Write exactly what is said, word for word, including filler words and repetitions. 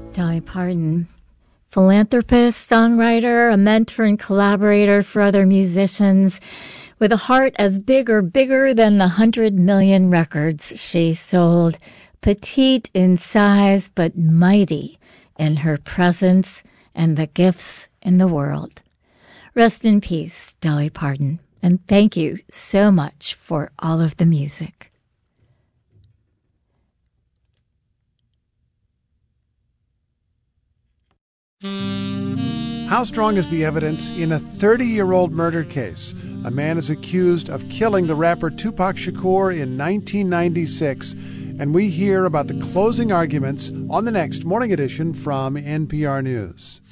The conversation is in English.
Dolly Parton, philanthropist, songwriter, a mentor and collaborator for other musicians, with a heart as big or bigger than the hundred million records she sold, petite in size but mighty in her presence and the gifts in the world. Rest in peace, Dolly Parton, and thank you so much for all of the music. How strong is the evidence in a thirty-year-old murder case? A man is accused of killing the rapper Tupac Shakur in nineteen ninety-six, and we hear about the closing arguments on the next Morning Edition from N P R News.